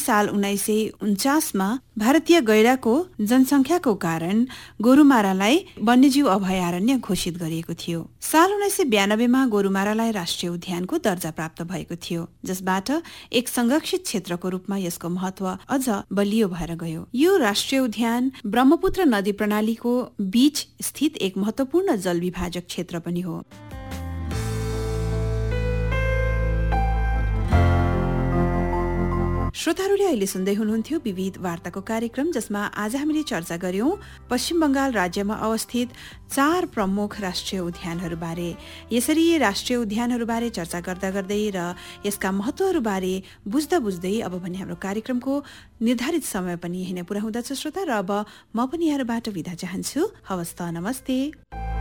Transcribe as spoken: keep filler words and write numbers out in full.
साल उन्नाइस सय उन्चासमा भारतीय गैंडाको जनसङ्ख्याको कारण गोरुमारालाई वन्यजीव अभयारण्य घोषित गरिएको थियो। साल उन्नाइस सय बयानब्बेमा गोरुमारालाई राष्ट्रिय उद्यानको दर्जा प्राप्त भएको थियो, जसबाट एक संरक्षित क्षेत्रको रूपमा यसको महत्व अझ बलियो भएर गयो। यो राष्ट्रिय उद्यान ब्रह्मपुत्र नदी प्रणालीको बीच स्थित एक महत्वपूर्ण जलविभाजक क्षेत्र पनि हो। श्रोताहरूले अहिले सुन्दै हुनुहुन्थ्यो विविध वार्ताको कार्यक्रम, जसमा आज हामीले चर्चा गर्यौं पश्चिम बंगाल राज्यमा अवस्थित चार प्रमुख राष्ट्रिय उद्यानहरूबारे। यसरी राष्ट्रिय उद्यानहरूबारे चर्चा गर्दा गर्दै र यसका महत्वहरूबारे बुझ्दा बुझ्दै अब भने हाम्रो कार्यक्रमको निर्धारित समय पनि यही नै पुरा हुँदछ श्रोता, र अब म पनि यहाँबाट बिदा चाहन्छु। हवस् त, नमस्ते।